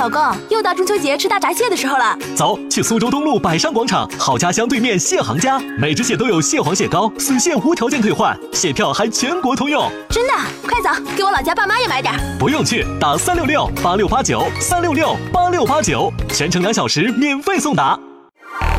老公，又到中秋节吃大闸蟹的时候了。 走，去苏州东路百上广场好家乡对面蟹行家，每只蟹都有蟹黄蟹膏，损蟹无条件退换，蟹票还全国通用。 真的？快走，给我老家爸妈也买点。 不用去，打3668689，3668689，全程2小时免费送达。